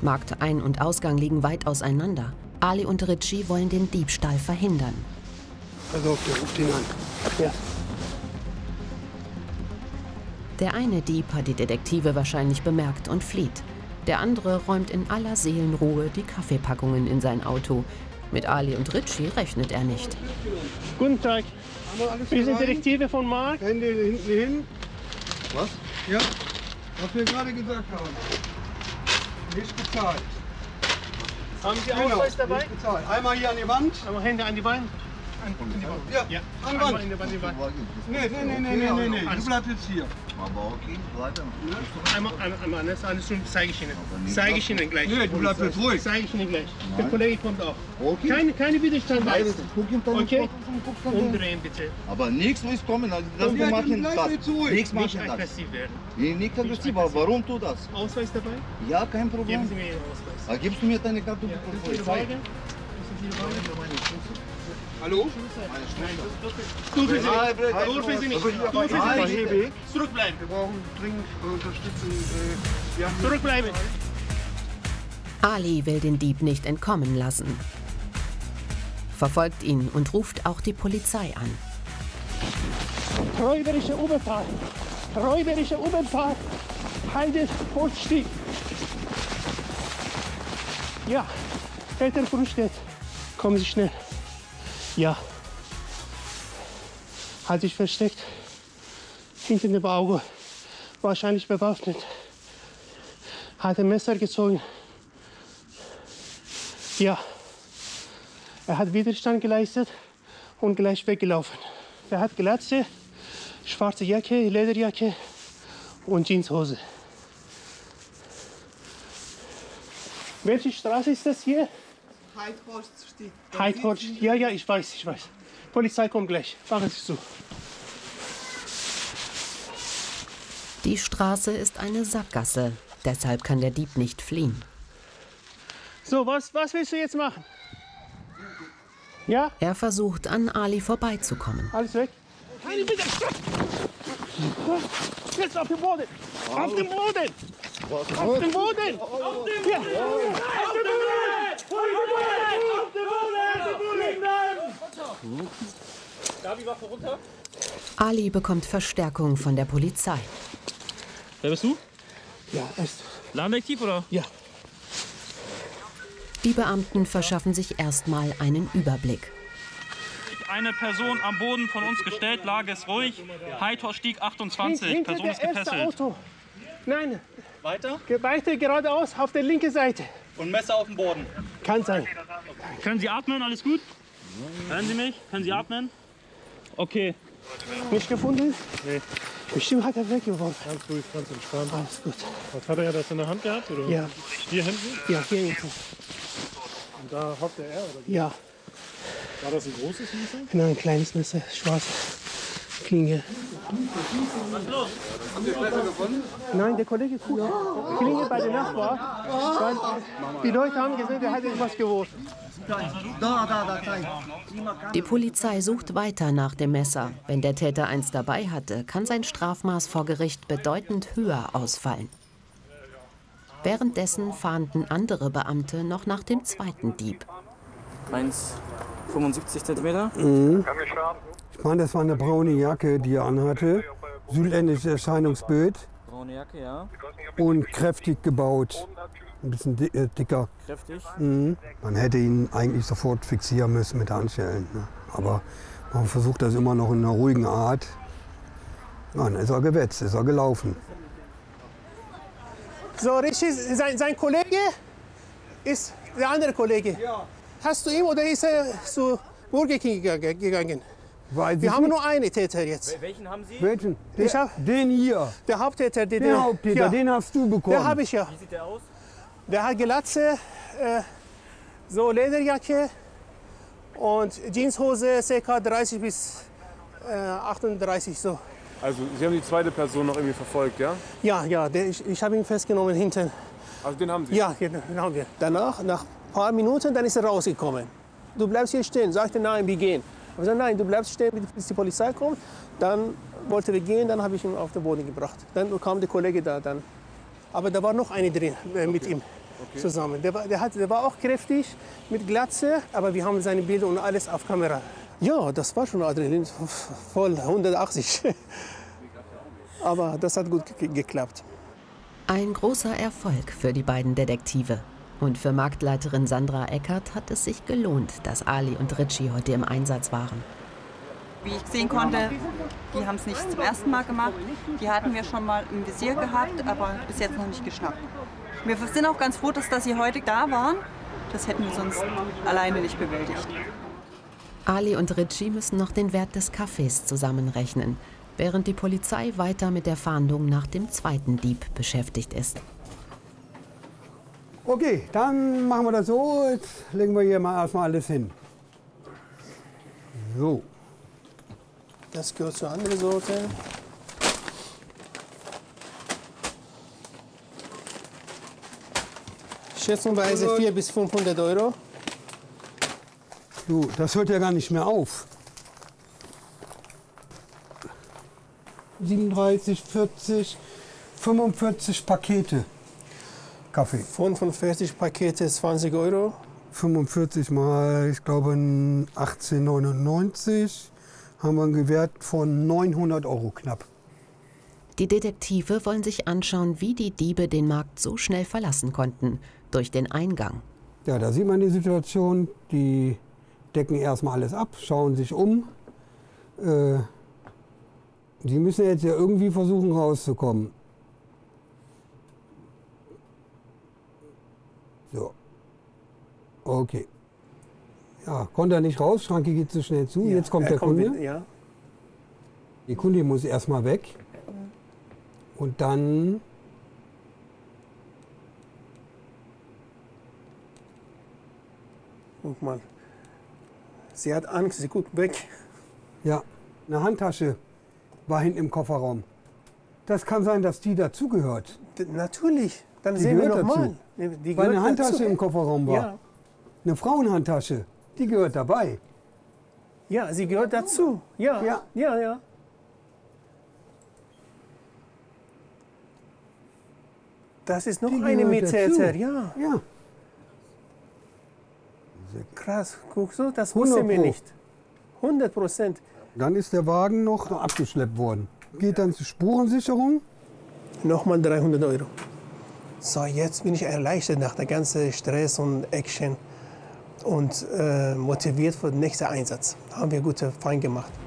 Marktein- und Ausgang liegen weit auseinander. Ali und Ritchie wollen den Diebstahl verhindern. Pass auf, der ruft ihn an. Ja. Der eine Dieb hat die Detektive wahrscheinlich bemerkt und flieht. Der andere räumt in aller Seelenruhe die Kaffeepackungen in sein Auto. Mit Ali und Ritchie rechnet er nicht. Guten Tag. Wir sind Detektive von Mark. Hände hinten hin. Was? Ja, was wir gerade gesagt haben. Nicht bezahlt. Haben Sie Ausweis dabei? Nicht bezahlt. Einmal hier an die Wand. Einmal Hände an die Beine. Ja, Ja, an die Wand. an die Wand. Nee. Du bleibst jetzt hier. Aber okay, weiter. Einmal alles schon zeige ich Ihnen. Zeige ich Ihnen gleich. Nee, du bleibst jetzt ruhig. Zeige ich Ihnen gleich. Der Kollege kommt auch. Okay. Keine Widerstand leisten. Okay? Okay. Umdrehen bitte. Aber nichts muss kommen. Also das Ja, wir dann machen bleib das. jetzt ruhig. Nichts Nicht machen das. aggressiv werden. Nee, nicht aggressiv. Aber warum tut das? Ausweis dabei? Ja, kein Geben Problem. Sie mir Ihren Ausweis. Aber gibst du mir deine Karte Ja. zur Das ist Ihre Polizei? Waage? Das ist Ihre Waage? Hallo? Dürfen Sie nicht. Zurückbleiben. Wir brauchen dringend Unterstützung. Zurückbleiben. Ali will den Dieb nicht entkommen lassen. Verfolgt ihn und ruft auch die Polizei an. Räuberische Überfall. Räuberische Überfall. Heide Holzstieg. Ja, Peter Brunstedt. Kommen Sie schnell. Ja. Hat sich versteckt. Hinter dem Auge. Wahrscheinlich bewaffnet. Hat ein Messer gezogen. Ja. Er hat Widerstand geleistet und gleich weggelaufen. Er hat Glatze, schwarze Jacke, Lederjacke und Jeanshose. Welche Straße ist das hier? Heidhorst. Ja, ich weiß. Polizei kommt gleich. Machen Sie zu. Die Straße ist eine Sackgasse. Deshalb kann der Dieb nicht fliehen. So, was willst du jetzt machen? Ja? Er versucht, an Ali vorbeizukommen. Alles weg? Keine Widerstand! Jetzt auf den Boden! Auf den Boden! Auf den Boden! Ja. Auf den Boden! Da die Waffe runter. Ali bekommt Verstärkung von der Polizei. Wer bist du? Ja, ist. Ladendetektiv oder? Ja. Die Beamten verschaffen sich erstmal einen Überblick. Eine Person am Boden von uns gestellt, Lage ist ruhig. Heidhorststieg 28, Person ist gefesselt. Auto. Nein, Weiter? weiter geradeaus auf der linken Seite. Und Messer auf dem Boden. Kann sein. Können Sie atmen? Alles gut? Hören Sie mich? Können Sie atmen? Okay. Nicht gefunden? Nee. Bestimmt hat er weggeworfen. Ganz ruhig, ganz entspannt. Alles gut. Was hat er das in der Hand gehabt? Oder? Ja. Hier hinten? Ja, hier hinten. Und da hockte er? Oder? Ja. War das ein großes Messer? Genau, ein kleines Messer, schwarz. Klinge. Was ist los? Nein, der Kollege guckt. Klinge bei den Nachbarn. Weil die Leute haben gesehen, der hat etwas geworfen. Die Polizei sucht weiter nach dem Messer. Wenn der Täter eins dabei hatte, kann sein Strafmaß vor Gericht bedeutend höher ausfallen. Währenddessen fahnden andere Beamte noch nach dem zweiten Dieb. 1,75 Zentimeter. Ich meine, das war eine braune Jacke, die er anhatte. Südländisches Erscheinungsbild Braune Jacke, ja. und kräftig gebaut. Ein bisschen dicker. Kräftig. Man hätte ihn eigentlich sofort fixieren müssen mit Handschellen. Ne? Aber man versucht das immer noch in einer ruhigen Art. Dann ist er gewetzt, ist er gelaufen. So, Richie, sein Kollege ist der andere Kollege. Ja. Hast du ihn oder ist er zu Burger King gegangen? Wir haben nur einen Täter jetzt. Welchen haben Sie? Welchen? Ich hab, Den hier. der Haupttäter. Den Haupttäter, ja, den hast du bekommen. der habe ich ja. Wie sieht der aus? Der hat Glatze, so Lederjacke und Jeanshose ca. 30 bis 38 so. Also Sie haben die zweite Person noch irgendwie verfolgt, ja? Ja, ich habe ihn festgenommen hinten. Also den haben Sie? Ja, den haben wir. Danach, nach ein paar Minuten, dann ist er rausgekommen. Du bleibst hier stehen. Sagte, nein, wir gehen. Ich sagte, nein, du bleibst stehen, bis die Polizei kommt. Dann wollte wir gehen, dann habe ich ihn auf den Boden gebracht. Dann kam der Kollege da. Aber da war noch eine drin mit ihm. zusammen. Der war auch kräftig, mit Glatze, aber wir haben seine Bilder und alles auf Kamera. Ja, das war schon Adrenalin, voll 180. Aber das hat gut geklappt. Ein großer Erfolg für die beiden Detektive. Und für Marktleiterin Sandra Eckert hat es sich gelohnt, dass Ali und Richie heute im Einsatz waren. Wie ich sehen konnte, die haben es nicht zum ersten Mal gemacht. Die hatten wir schon mal im Visier gehabt, aber bis jetzt noch nicht geschnappt. Wir sind auch ganz froh, dass sie heute da waren. Das hätten wir sonst alleine nicht bewältigt. Ali und Richie müssen noch den Wert des Kaffees zusammenrechnen, während die Polizei weiter mit der Fahndung nach dem zweiten Dieb beschäftigt ist. Okay, dann machen wir das so. Jetzt legen wir hier mal erstmal alles hin. So. Das gehört zur anderen Sorte. Schätzungsweise 400 bis 500 Euro. Du, das hört ja gar nicht mehr auf. 37, 40, 45 Pakete Kaffee. 45 Pakete, 20 Euro. 45 mal, ich glaube, 18,99 haben wir einen Wert von 900 Euro knapp. Die Detektive wollen sich anschauen, wie die Diebe den Markt so schnell verlassen konnten, durch den Eingang. Ja, da sieht man die Situation, die decken erstmal alles ab, schauen sich um. Die müssen jetzt ja irgendwie versuchen rauszukommen. So. Okay. Ja, konnte er nicht raus, Schranke geht zu schnell zu. Ja, jetzt kommt der Kunde. Ja. Die Kundin muss erstmal weg. Und dann Guck mal. Sie hat Angst, sie guckt weg. ja, eine Handtasche war hinten im Kofferraum. Das kann sein, dass die dazugehört. Natürlich, dann Die sehen wir gehört noch mal. dazu. Die Weil eine gehört Handtasche dazu. im Kofferraum war. Ja. Eine Frauenhandtasche, die gehört dabei. Ja, sie gehört dazu. Ja, Ja. ja, ja. Das ist noch Die eine gehört Mittäter, dazu. ja. Ja. Krass, guckst du, das 100 wussten wir Pro. nicht. 100%. Dann ist der Wagen noch abgeschleppt worden. Geht dann zur Spurensicherung. Nochmal 300 Euro. So, jetzt bin ich erleichtert nach der ganzen Stress und Action und motiviert für den nächsten Einsatz. Haben wir gut fein gemacht.